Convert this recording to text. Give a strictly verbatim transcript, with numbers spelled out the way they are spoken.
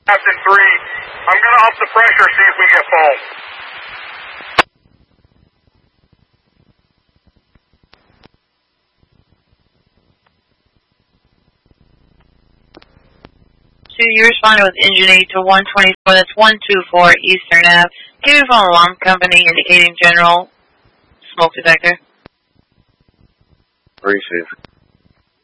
Captain three, I'm going to up the pressure, see if we get foam. Two, you responded with engine eight to one twenty-four, that's one two four Eastern Avenue. Give me from alarm company indicating general smoke detector. Receive.